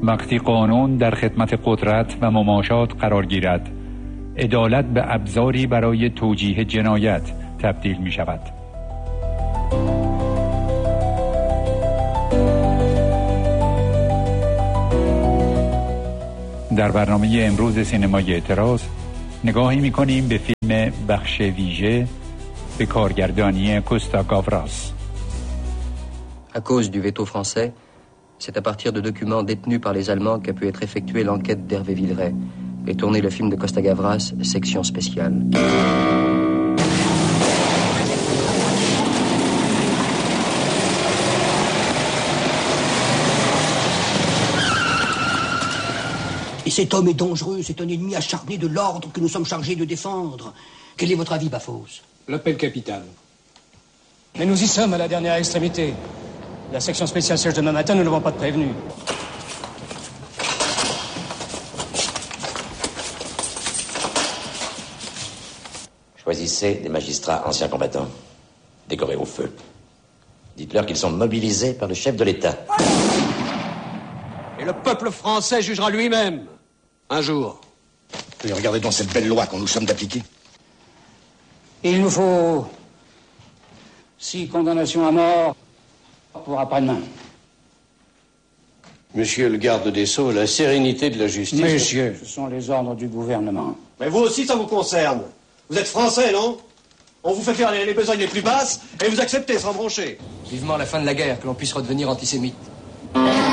وقتی قانون در خدمت قدرت و مماشات قرار گیرد، عدالت به ابزاری برای توجیه جنایت تبدیل می شود. در برنامه امروز سینمای اعتراض نگاهی می‌کنیم به فیلم بخش ویژه به کارگردانی کوستا گاوراس. À cause du veto français, c'est à partir de documents détenus par les Allemands qu'a pu être effectuée l'enquête d'Hervé Villeray et tourné le film de Costa Gavras, section spéciale. Et cet homme est dangereux, c'est un ennemi acharné de l'ordre que nous sommes chargés de défendre. Quel est votre avis, Bafos? L'appel capital. Mais nous y sommes à la dernière extrémité. La section spéciale siège demain matin, nous n'avons pas de prévenu. Choisissez des magistrats anciens combattants, décorés au feu. Dites-leur qu'ils sont mobilisés par le chef de l'État. Et le peuple français jugera lui-même, un jour. Et regardez donc cette belle loi qu'on nous sommes d'appliquer. Il nous faut 6 condamnations à mort pour après-demain. Monsieur le garde des Sceaux, la sérénité de la justice... Messieurs, ce sont les ordres du gouvernement. Mais vous aussi, ça vous concerne. Vous êtes français, non? On vous fait faire les besognes les plus basses et vous acceptez sans broncher. Vivement la fin de la guerre, que l'on puisse redevenir antisémite.